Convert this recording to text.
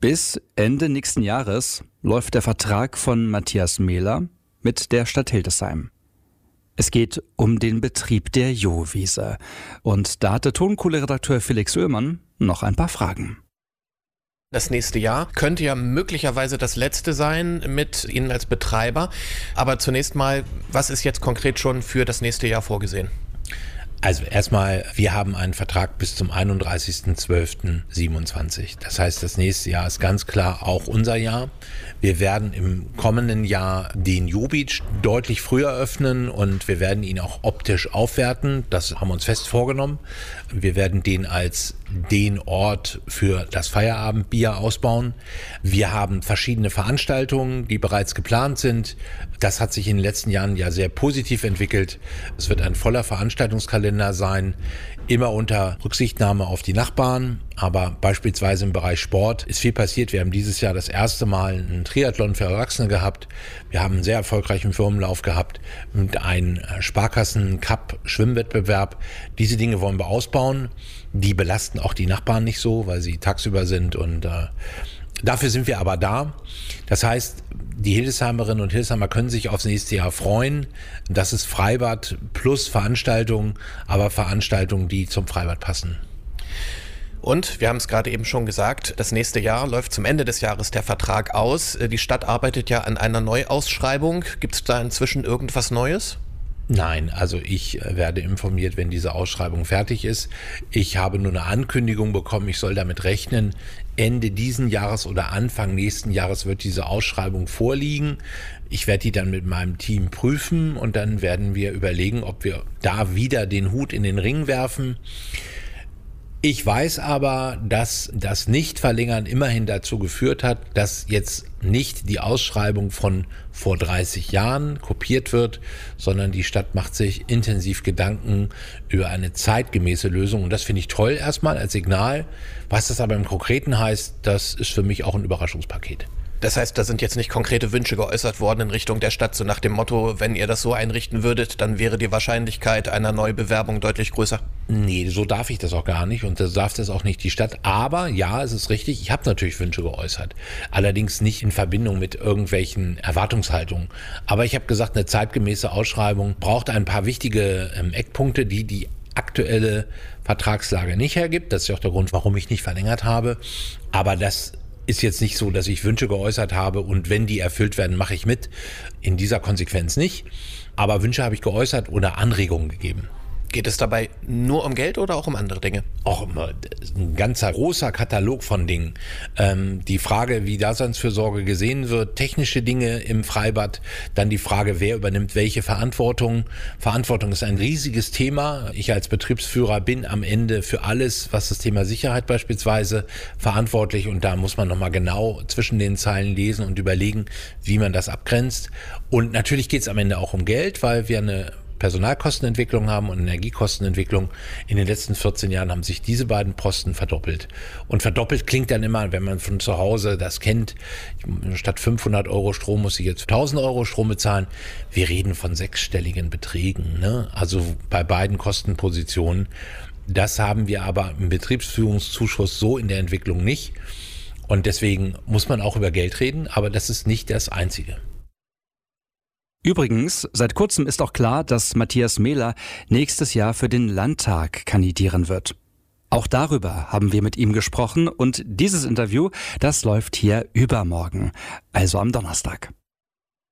Bis Ende nächsten Jahres läuft der Vertrag von Matthias Mehler mit der Stadt Hildesheim. Es geht um den Betrieb der Johwiese. Und da hatte Tonkohle-Redakteur Felix Oehlmann noch ein paar Fragen. Das nächste Jahr könnte ja möglicherweise das letzte sein mit Ihnen als Betreiber. Aber zunächst mal, was ist jetzt konkret schon für das nächste Jahr vorgesehen? Also erstmal, wir haben einen Vertrag bis zum 31.12.27. Das heißt, das nächste Jahr ist ganz klar auch unser Jahr. Wir werden im kommenden Jahr den Jo-Beach deutlich früher öffnen und wir werden ihn auch optisch aufwerten. Das haben wir uns fest vorgenommen. Wir werden den als den Ort für das Feierabendbier ausbauen. Wir haben verschiedene Veranstaltungen, die bereits geplant sind. Das hat sich in den letzten Jahren ja sehr positiv entwickelt. Es wird ein voller Veranstaltungskalender sein, immer unter Rücksichtnahme auf die Nachbarn. Aber beispielsweise im Bereich Sport ist viel passiert. Wir haben dieses Jahr das erste Mal einen Triathlon für Erwachsene gehabt. Wir haben einen sehr erfolgreichen Firmenlauf gehabt und einen Sparkassen-Cup-Schwimmwettbewerb. Diese Dinge wollen wir ausbauen. Die belasten auch die Nachbarn nicht so, weil sie tagsüber sind und dafür sind wir aber da. Das heißt, die Hildesheimerinnen und Hildesheimer können sich aufs nächste Jahr freuen. Das ist Freibad plus Veranstaltungen, aber Veranstaltungen, die zum Freibad passen. Und wir haben es gerade eben schon gesagt, das nächste Jahr läuft zum Ende des Jahres der Vertrag aus. Die Stadt arbeitet ja an einer Neuausschreibung. Gibt es da inzwischen irgendwas Neues? Nein, also ich werde informiert, wenn diese Ausschreibung fertig ist. Ich habe nur eine Ankündigung bekommen, ich soll damit rechnen, Ende diesen Jahres oder Anfang nächsten Jahres wird diese Ausschreibung vorliegen. Ich werde die dann mit meinem Team prüfen und dann werden wir überlegen, ob wir da wieder den Hut in den Ring werfen. Ich weiß aber, dass das Nichtverlängern immerhin dazu geführt hat, dass jetzt nicht die Ausschreibung von vor 30 Jahren kopiert wird, sondern die Stadt macht sich intensiv Gedanken über eine zeitgemäße Lösung. Und das finde ich toll erstmal als Signal. Was das aber im Konkreten heißt, das ist für mich auch ein Überraschungspaket. Das heißt, da sind jetzt nicht konkrete Wünsche geäußert worden in Richtung der Stadt, so nach dem Motto, wenn ihr das so einrichten würdet, dann wäre die Wahrscheinlichkeit einer Neubewerbung deutlich größer? Nee, so darf ich das auch gar nicht und das darf das auch nicht die Stadt. Aber ja, es ist richtig, ich habe natürlich Wünsche geäußert. Allerdings nicht in Verbindung mit irgendwelchen Erwartungshaltungen. Aber ich habe gesagt, eine zeitgemäße Ausschreibung braucht ein paar wichtige Eckpunkte, die aktuelle Vertragslage nicht hergibt. Das ist ja auch der Grund, warum ich nicht verlängert habe. Aber das ist jetzt nicht so, dass ich Wünsche geäußert habe und wenn die erfüllt werden, mache ich mit. In dieser Konsequenz nicht. Aber Wünsche habe ich geäußert oder Anregungen gegeben. Geht es dabei nur um Geld oder auch um andere Dinge? Auch immer ein ganzer großer Katalog von Dingen. Die Frage, wie Daseinsfürsorge gesehen wird, technische Dinge im Freibad, dann die Frage, wer übernimmt welche Verantwortung. Verantwortung ist ein riesiges Thema. Ich als Betriebsführer bin am Ende für alles, was das Thema Sicherheit beispielsweise verantwortlich und da muss man nochmal genau zwischen den Zeilen lesen und überlegen, wie man das abgrenzt. Und natürlich geht es am Ende auch um Geld, weil wir eine Personalkostenentwicklung haben und Energiekostenentwicklung. In den letzten 14 Jahren haben sich diese beiden Posten verdoppelt. Und verdoppelt klingt dann immer, wenn man von zu Hause das kennt, statt 500 Euro Strom muss ich jetzt 1000 Euro Strom bezahlen. Wir reden von sechsstelligen Beträgen, ne? Also bei beiden Kostenpositionen. Das haben wir aber im Betriebsführungszuschuss so in der Entwicklung nicht. Und deswegen muss man auch über Geld reden, aber das ist nicht das Einzige. Übrigens, seit kurzem ist auch klar, dass Matthias Mehler nächstes Jahr für den Landtag kandidieren wird. Auch darüber haben wir mit ihm gesprochen und dieses Interview, das läuft hier übermorgen, also am Donnerstag.